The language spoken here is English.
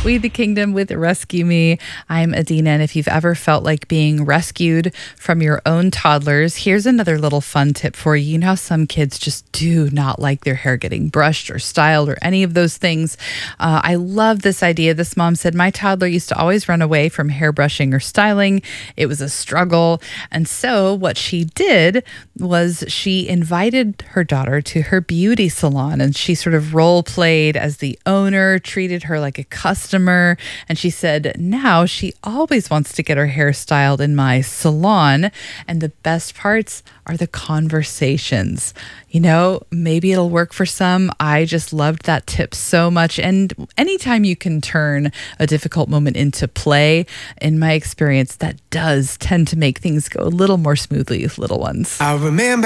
We the Kingdom with Rescue Me. I'm Adina, and if you've ever felt like being rescued from your own toddlers, here's another little fun tip for you. You know how some kids just do not like their hair getting brushed or styled or any of those things. I love this idea. This mom said, my toddler used to always run away from hair brushing or styling. It was a struggle. And so what she did was she invited her daughter to her beauty salon, and she sort of role played as the owner, treated her like a customer. And she said now she always wants to get her hair styled in my salon. And the best parts are the conversations. You know, maybe it'll work for some. I just loved that tip so much. And anytime you can turn a difficult moment into play, in my experience, that does tend to make things go a little more smoothly with little ones. I remember